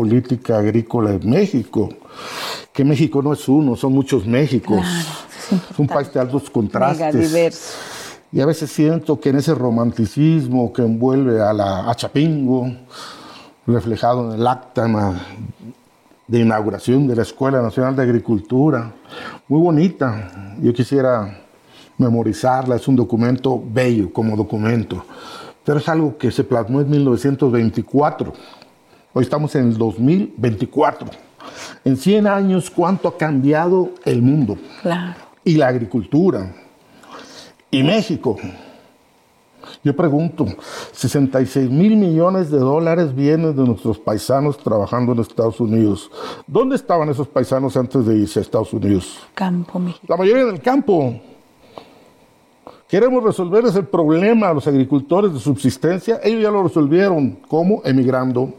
política agrícola en México, que México no es uno, son muchos Méxicos. Claro, es un país de altos contrastes. Mega diverso. Y a veces siento que en ese romanticismo que envuelve a Chapingo, reflejado en el acta de inauguración de la Escuela Nacional de Agricultura, muy bonita, yo quisiera memorizarla, es un documento bello como documento, pero es algo que se plasmó en 1924, hoy estamos en el 2024, en 100 años cuánto ha cambiado el mundo, claro, y la agricultura, y México. Yo pregunto, 66 mil millones de dólares vienen de nuestros paisanos trabajando en Estados Unidos. ¿Dónde estaban esos paisanos antes de irse a Estados Unidos? Campo, México. La mayoría en el campo. Queremos resolver ese problema a los agricultores de subsistencia. Ellos ya lo resolvieron. ¿Cómo? Emigrando.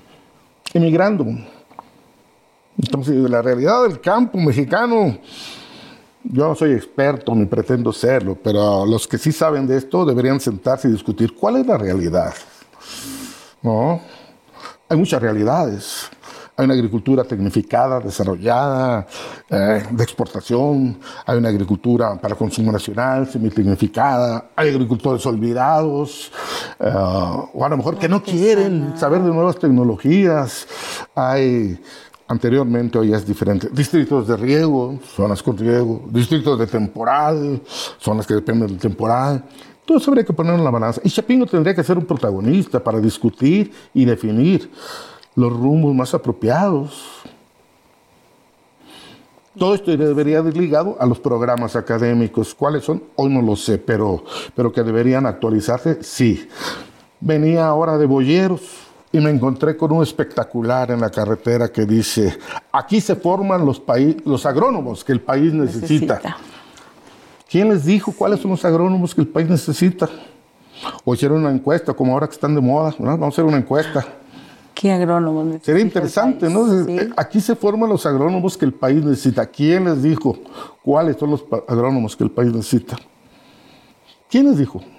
Entonces, la realidad del campo mexicano, yo no soy experto ni pretendo serlo, pero los que sí saben de esto deberían sentarse y discutir cuál es la realidad. ¿No? Hay muchas realidades. Hay una agricultura tecnificada, desarrollada, de exportación. Hay una agricultura para consumo nacional, semitecnificada. Hay agricultores olvidados, o a lo mejor que no quieren saber de nuevas tecnologías. Hay... Anteriormente hoy es diferente. Distritos de riego, zonas con riego. Distritos de temporal, zonas que dependen del temporal. Todo eso habría que poner en la balanza. Y Chapingo tendría que ser un protagonista para discutir y definir los rumbos más apropiados. Todo esto debería ir ligado a los programas académicos. ¿Cuáles son? Hoy no lo sé, pero que deberían actualizarse, sí. Venía ahora de Boyeros y me encontré con un espectacular en la carretera que dice: aquí se forman los agrónomos que el país necesita. ¿Quién les dijo cuáles son los agrónomos que el país necesita? O hicieron una encuesta, como ahora que están de moda, ¿no? Vamos a hacer una encuesta. ¿Qué agrónomos necesita? Sería interesante, ¿no? ¿Sí? Aquí se forman los agrónomos que el país necesita. ¿Quién les dijo cuáles son los agrónomos que el país necesita? ¿Quién les dijo?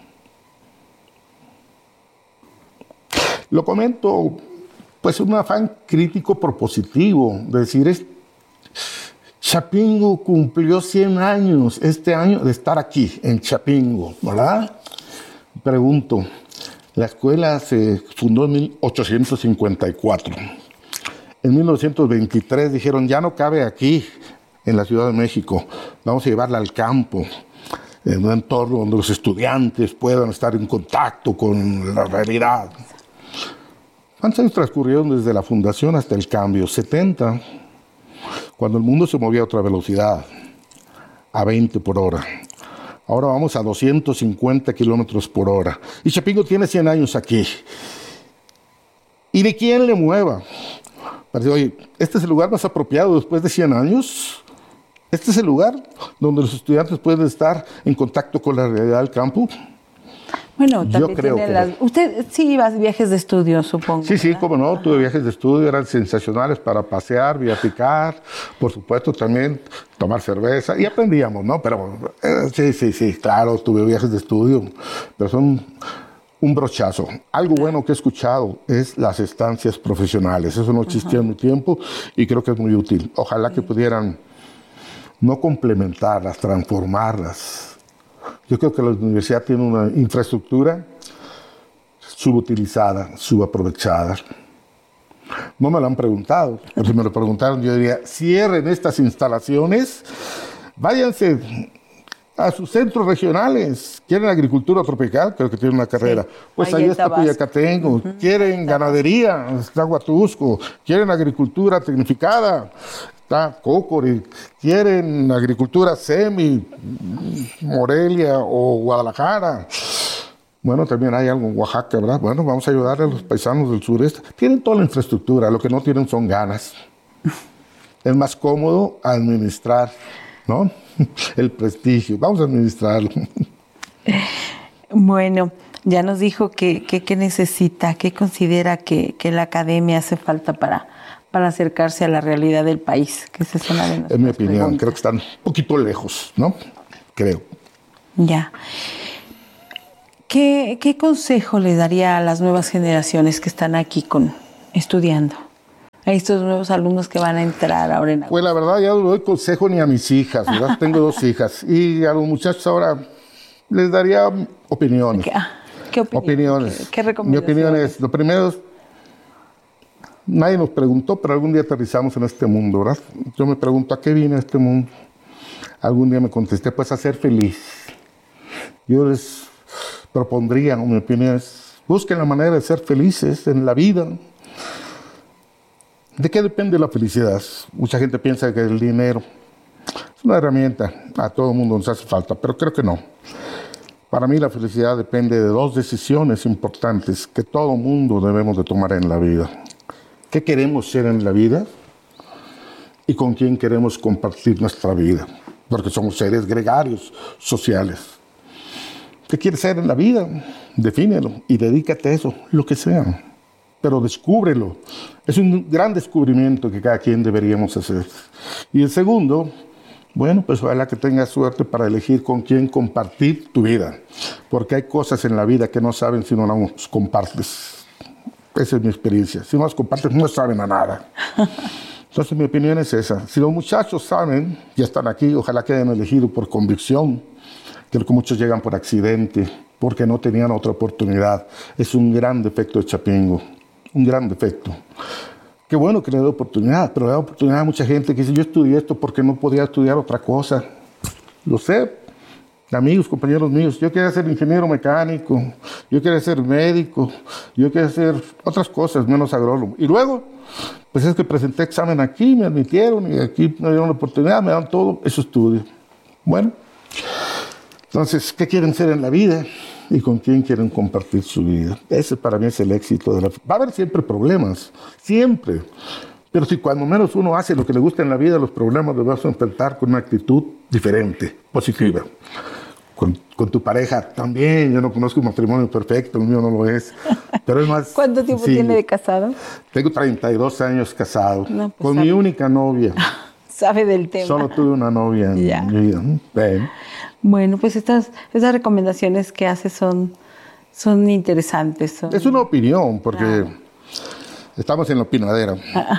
Lo comento, pues, un afán crítico propositivo, de decir, Chapingo cumplió 100 años este año de estar aquí, en Chapingo, ¿verdad? Pregunto, la escuela se fundó en 1854. En 1923 dijeron, ya no cabe aquí, en la Ciudad de México, vamos a llevarla al campo, en un entorno donde los estudiantes puedan estar en contacto con la realidad. ¿Cuántos años transcurrieron desde la fundación hasta el cambio? 70, cuando el mundo se movía a otra velocidad, a 20 por hora. Ahora vamos a 250 kilómetros por hora. Y Chapingo tiene 100 años aquí. ¿Y de quién le mueva? Parece, oye, ¿este es el lugar más apropiado después de 100 años? ¿Este es el lugar donde los estudiantes pueden estar en contacto con la realidad del campo? Bueno, también yo creo tiene Usted sí iba a viajes de estudio, supongo. Sí, sí, cómo no, tuve viajes de estudio, eran sensacionales para pasear, viajar, por supuesto también tomar cerveza, y aprendíamos, ¿no? Pero sí, claro, tuve viajes de estudio, pero son un brochazo. Algo bueno que he escuchado es las estancias profesionales, eso no existía en mi tiempo y creo que es muy útil. Ojalá que pudieran no complementarlas, transformarlas. Yo creo que la universidad tiene una infraestructura subutilizada, subaprovechada. No me lo han preguntado, pero si me lo preguntaron yo diría, cierren estas instalaciones, váyanse a sus centros regionales. ¿Quieren agricultura tropical? Creo que tienen una carrera. Sí, pues ahí está Cuyacatengo. ¿Quieren ganadería? Está Huatusco. ¿Quieren agricultura tecnificada? Está Cocori. ¿Quieren agricultura semi? Morelia o Guadalajara. Bueno, también hay algo en Oaxaca, ¿verdad? Bueno, vamos a ayudar a los paisanos del sureste. Tienen toda la infraestructura, lo que no tienen son ganas. Es más cómodo administrar, ¿no? El prestigio. Vamos a administrarlo. Bueno, ya nos dijo que necesita, que considera que la academia hace falta para acercarse a la realidad del país. Que esa es una de nuestras en mi opinión, preguntas. creo que están un poquito lejos, ¿no? Creo. Ya. ¿Qué consejo le daría a las nuevas generaciones que están aquí estudiando? a estos nuevos alumnos que van a entrar ahora en agosto? Pues la verdad, ya no doy consejo ni a mis hijas, ¿verdad? Tengo 2 hijas. Y a los muchachos ahora les daría opiniones. ¿Qué opiniones? ¿Qué recomendaciones? Mi opinión es, lo primero es, nadie nos preguntó, pero algún día aterrizamos en este mundo, ¿verdad? Yo me pregunto, ¿a qué vine a este mundo? Algún día me contesté, pues a ser feliz. Yo les propondría, mi opinión es, busquen la manera de ser felices en la vida. ¿De qué depende la felicidad? Mucha gente piensa que el dinero es una herramienta, a todo el mundo nos hace falta, pero creo que no. Para mí la felicidad depende de 2 decisiones importantes que todo mundo debemos de tomar en la vida. ¿Qué queremos ser en la vida? ¿Y con quién queremos compartir nuestra vida? Porque somos seres gregarios, sociales. ¿Qué quieres ser en la vida? Defínelo y dedícate a eso, lo que sea. Pero descúbrelo. Es un gran descubrimiento que cada quien deberíamos hacer. Y el segundo, bueno, pues ojalá que tengas suerte para elegir con quién compartir tu vida. Porque hay cosas en la vida que no saben si no las compartes. Esa es mi experiencia. Si no las compartes, no saben a nada. Entonces mi opinión es esa. Si los muchachos saben, ya están aquí, ojalá que hayan elegido por convicción. Creo que muchos llegan por accidente, porque no tenían otra oportunidad. Es un gran defecto de Chapingo. Un gran defecto. Qué bueno que le dé oportunidad, pero le da oportunidad a mucha gente que dice, yo estudié esto porque no podía estudiar otra cosa. Lo sé, amigos, compañeros míos, yo quería ser ingeniero mecánico, yo quería ser médico, yo quería hacer otras cosas menos agrónomo. Y luego, pues es que presenté examen aquí, me admitieron y aquí me dieron la oportunidad, me dan todo, eso estudio. Bueno, entonces, ¿qué quieren ser en la vida? Y con quién quieren compartir su vida. Ese para mí es el éxito de la vida. Va a haber siempre problemas, siempre. Pero si cuando menos uno hace lo que le gusta en la vida, los problemas los vas a enfrentar con una actitud diferente, positiva. Con tu pareja también. Yo no conozco un matrimonio perfecto, el mío no lo es. Pero es más. ¿Cuánto tiempo tiene de casado? Tengo 32 años casado. No, pues con mi única novia. Sabe del tema. Solo tuve una novia en mi vida. Bien. Bueno, pues esas recomendaciones que hace son interesantes. Es una opinión, porque estamos en la opinadera.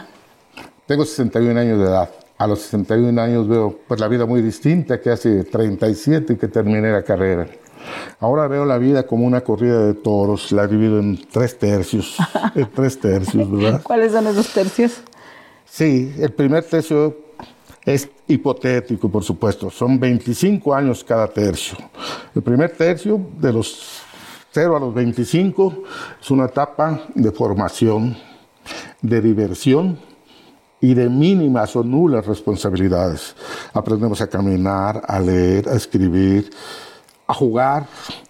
Tengo 61 años de edad. A los 61 años veo pues, la vida muy distinta que hace 37 que terminé la carrera. Ahora veo la vida como una corrida de toros. La divido en 3 tercios. En 3 tercios, ¿verdad? ¿Cuáles son esos tercios? Sí, el primer tercio es hipotético, por supuesto. Son 25 años cada tercio. El primer tercio, de los 0 a los 25, es una etapa de formación, de diversión y de mínimas o nulas responsabilidades. Aprendemos a caminar, a leer, a escribir, a jugar.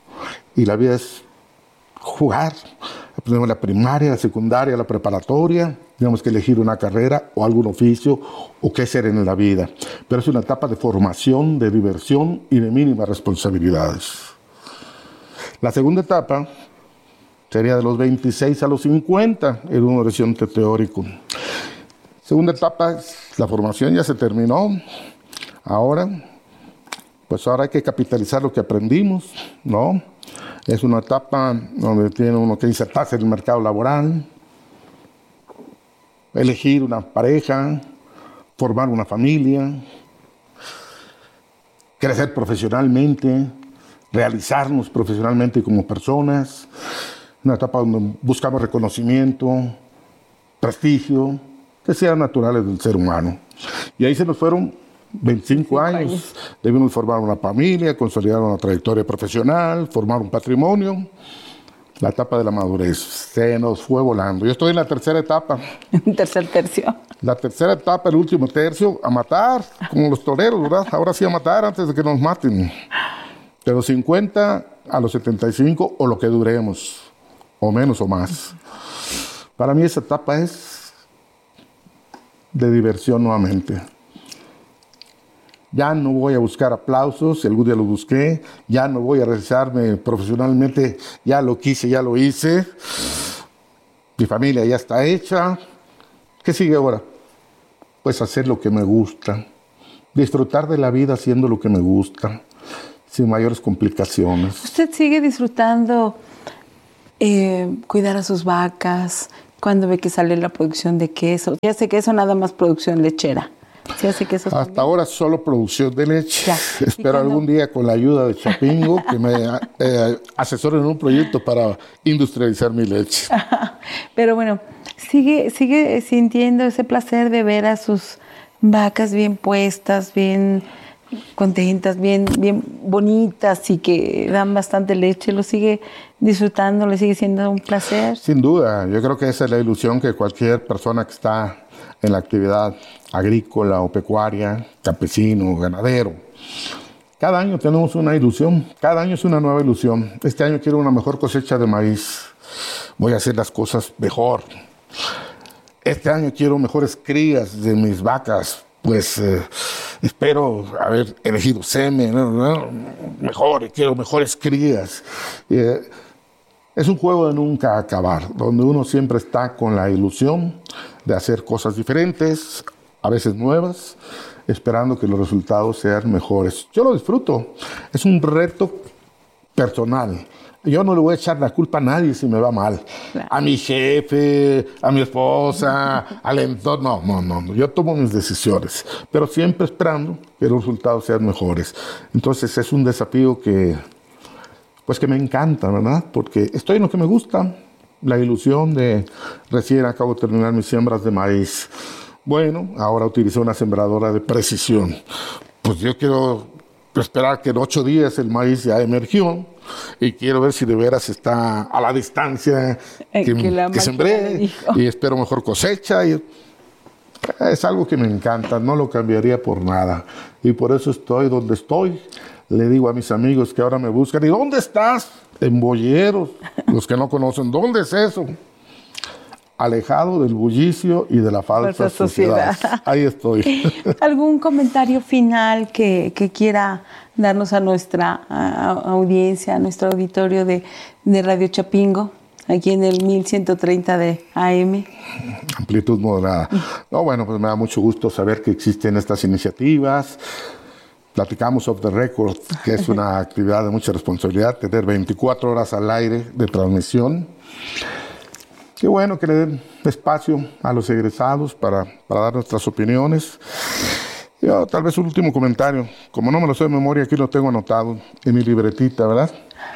Y la vida es jugar. Aprendemos la primaria, la secundaria, la preparatoria. Tenemos que elegir una carrera o algún oficio o qué hacer en la vida. Pero es una etapa de formación, de diversión y de mínimas responsabilidades. La segunda etapa sería de los 26 a los 50 en un horizonte teórico. Segunda etapa, la formación ya se terminó. Ahora hay que capitalizar lo que aprendimos, ¿no? Es una etapa donde tiene uno que insertarse en el mercado laboral, elegir una pareja, formar una familia, crecer profesionalmente, realizarnos profesionalmente como personas. Una etapa donde buscamos reconocimiento, prestigio, que sean naturales del ser humano. Y ahí se nos fueron 25 años. Debimos formar una familia, consolidar una trayectoria profesional, formar un patrimonio. La etapa de la madurez se nos fue volando. Yo estoy en la tercera etapa. Tercer tercio. La tercera etapa, el último tercio, a matar, como los toreros, ¿verdad? Ahora sí a matar antes de que nos maten. De los 50 a los 75 o lo que duremos, o menos o más. Para mí esa etapa es de diversión nuevamente. Ya no voy a buscar aplausos, algún día lo busqué, ya no voy a realizarme profesionalmente, ya lo quise, ya lo hice, mi familia ya está hecha. ¿Qué sigue ahora? Pues hacer lo que me gusta, disfrutar de la vida haciendo lo que me gusta, sin mayores complicaciones. ¿Usted sigue disfrutando cuidar a sus vacas, ¿Cuándo ve que sale la producción de queso? ¿Se hace queso nada más producción lechera? ¿Se hace queso Hasta también? ahora solo producción de leche. Ya. Espero algún día con la ayuda de Chapingo que me asesoren un proyecto para industrializar mi leche. Pero bueno, sigue sintiendo ese placer de ver a sus vacas bien puestas, bien contentas, bien bonitas y que dan bastante leche. Lo sigue disfrutando, le sigue siendo un placer. Sin duda, yo creo que esa es la ilusión que cualquier persona que está en la actividad agrícola o pecuaria, campesino, ganadero. Cada año tenemos una ilusión, cada año es una nueva ilusión. Este año quiero una mejor cosecha de maíz, voy a hacer las cosas mejor. Este año quiero mejores crías de mis vacas, pues espero haber elegido semen, mejor, quiero mejores crías. Es un juego de nunca acabar, donde uno siempre está con la ilusión de hacer cosas diferentes, a veces nuevas, esperando que los resultados sean mejores. Yo lo disfruto, es un reto personal. Yo no le voy a echar la culpa a nadie si me va mal. Claro. A mi jefe, a mi esposa, al entorno. No. Yo tomo mis decisiones, pero siempre esperando que los resultados sean mejores. Entonces es un desafío que me encanta, ¿verdad? Porque estoy en lo que me gusta. La ilusión de recién acabo de terminar mis siembras de maíz. Bueno, ahora utilizo una sembradora de precisión. Pues yo quiero esperar que en 8 días el maíz ya emergió y quiero ver si de veras está a la distancia que sembré y espero mejor cosecha. Es algo que me encanta, no lo cambiaría por nada. Y por eso estoy donde estoy. Le digo a mis amigos que ahora me buscan, ¿y dónde estás? En Boyeros. Los que no conocen, ¿dónde es eso? Alejado del bullicio y de la falsa sociedad. Ahí estoy. ¿Algún comentario final que quiera darnos a nuestra audiencia, a nuestro auditorio de Radio Chapingo, aquí en el 1130 de AM? Amplitud moderada. No, bueno, pues me da mucho gusto saber que existen estas iniciativas. Platicamos off the record, que es una actividad de mucha responsabilidad, tener 24 horas al aire de transmisión. Qué bueno que le den espacio a los egresados para dar nuestras opiniones. Yo, tal vez un último comentario. Como no me lo sé de memoria, aquí lo tengo anotado en mi libretita, ¿verdad?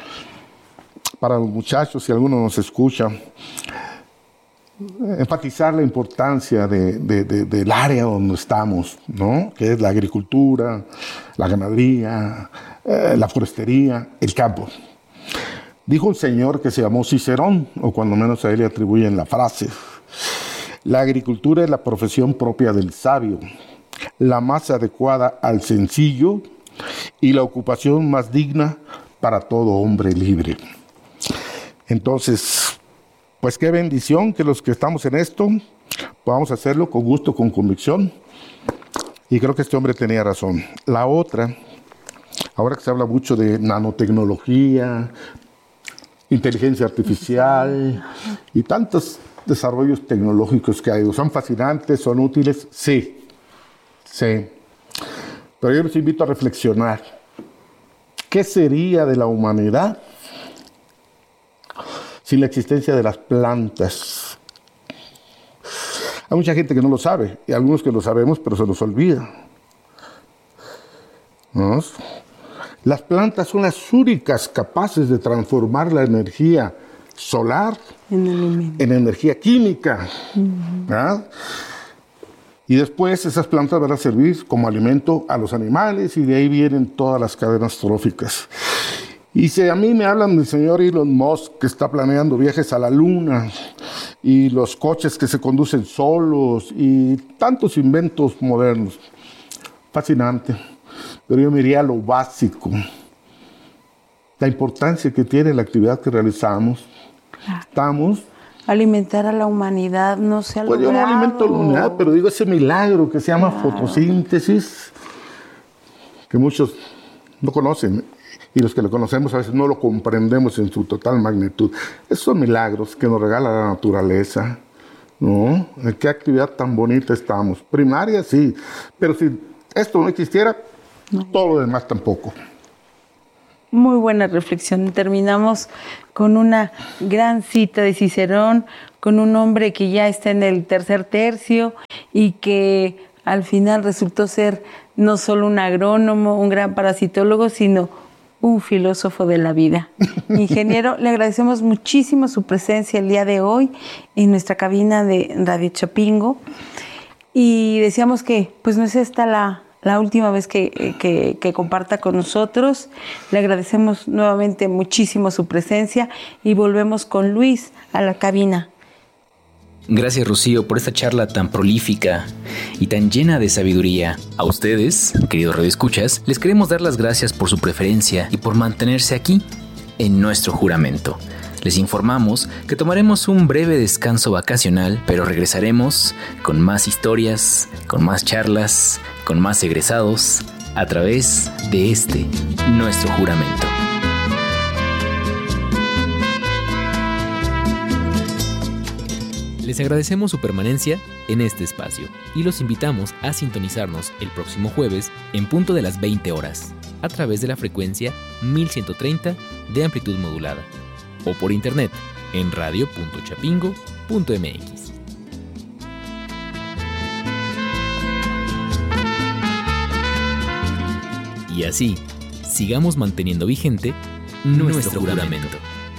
Para los muchachos, si alguno nos escucha, enfatizar la importancia del área donde estamos, ¿no? Que es la agricultura, la ganadería, la forestería, el campo. Dijo un señor que se llamó Cicerón, o cuando menos a él le atribuyen la frase: la agricultura es la profesión propia del sabio, la más adecuada al sencillo y la ocupación más digna para todo hombre libre. Entonces, pues qué bendición que los que estamos en esto podamos hacerlo con gusto, con convicción. Y creo que este hombre tenía razón. La otra, ahora que se habla mucho de nanotecnología, inteligencia artificial y tantos desarrollos tecnológicos que hay, ¿son fascinantes, son útiles? Sí. Pero yo les invito a reflexionar. ¿Qué sería de la humanidad sin la existencia de las plantas? Hay mucha gente que no lo sabe, y algunos que lo sabemos, pero se nos olvida, ¿no? Las plantas son las únicas capaces de transformar la energía solar en energía química, ¿verdad? Y después esas plantas van a servir como alimento a los animales, y de ahí vienen todas las cadenas tróficas. Y si a mí me hablan del señor Elon Musk, que está planeando viajes a la Luna, y los coches que se conducen solos, y tantos inventos modernos, fascinante. Pero yo me iría a lo básico, la importancia que tiene la actividad que realizamos. Estamos... Alimentar a la humanidad no se ha logrado. Pues yo no alimento a la humanidad, pero digo ese milagro que se llama fotosíntesis, que muchos no conocen. Y los que lo conocemos a veces no lo comprendemos en su total magnitud. Esos son milagros que nos regala la naturaleza, ¿no? ¿En qué actividad tan bonita estamos? Primaria, sí. Pero si esto no existiera, todo lo demás tampoco. muy buena reflexión. Terminamos con una gran cita de Cicerón, con un hombre que ya está en el tercer tercio y que al final resultó ser no solo un agrónomo, un gran parasitólogo, sino un filósofo de la vida. Ingeniero, le agradecemos muchísimo su presencia el día de hoy en nuestra cabina de Radio Chapingo y deseamos que pues no es esta la última vez que comparta con nosotros. Le agradecemos nuevamente muchísimo su presencia y volvemos con Luis a la cabina. Gracias, Rocío, por esta charla tan prolífica y tan llena de sabiduría. A ustedes, queridos radioescuchas, les queremos dar las gracias por su preferencia y por mantenerse aquí en nuestro juramento. Les informamos que tomaremos un breve descanso vacacional, pero regresaremos con más historias, con más charlas, con más egresados, a través de nuestro juramento. Les agradecemos su permanencia en este espacio y los invitamos a sintonizarnos el próximo jueves en punto de las 20 horas a través de la frecuencia 1130 de amplitud modulada o por internet en radio.chapingo.mx. Y así, sigamos manteniendo vigente nuestro juramento.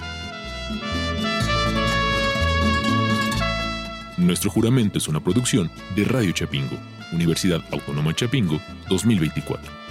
Nuestro juramento es una producción de Radio Chapingo, Universidad Autónoma Chapingo, 2024.